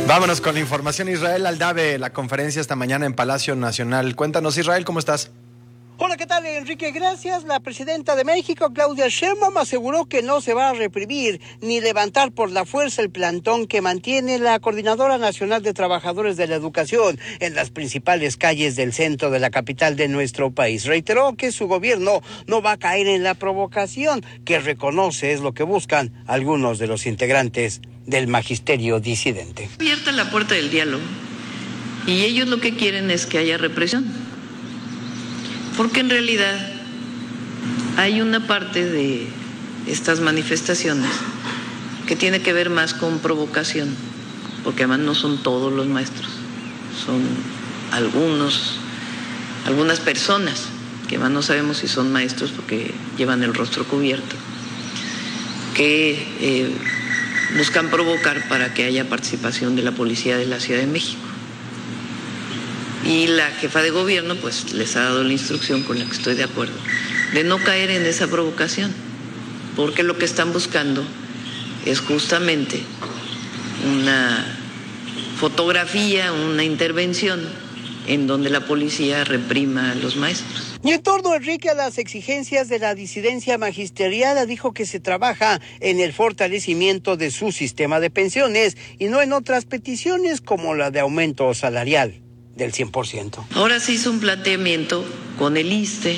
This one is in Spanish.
Vámonos con la información. Israel Aldave, la conferencia esta mañana en Palacio Nacional. Cuéntanos, Israel, ¿cómo estás? Hola, ¿qué tal, Enrique? Gracias. La presidenta de México, Claudia Sheinbaum, aseguró que no se va a reprimir ni levantar por la fuerza el plantón que mantiene la Coordinadora Nacional de Trabajadores de la Educación en las principales calles del centro de la capital de nuestro país. Reiteró que su gobierno no va a caer en la provocación, que reconoce es lo que buscan algunos de los integrantes del magisterio disidente. Abierta la puerta del diálogo y ellos lo que quieren es que haya represión. Porque en realidad hay una parte de estas manifestaciones que tiene que ver más con provocación, porque además no son todos los maestros, son algunas personas que además no sabemos si son maestros porque llevan el rostro cubierto, que buscan provocar para que haya participación de la policía de la Ciudad de México. Y la jefa de gobierno pues les ha dado la instrucción, con la que estoy de acuerdo, de no caer en esa provocación, porque lo que están buscando es justamente una fotografía, una intervención en donde la policía reprima a los maestros. Y en torno, Enrique, a las exigencias de la disidencia magisterial, dijo que se trabaja en el fortalecimiento de su sistema de pensiones y no en otras peticiones como la de aumento salarial del 100%. Ahora se hizo un planteamiento con el ISSSTE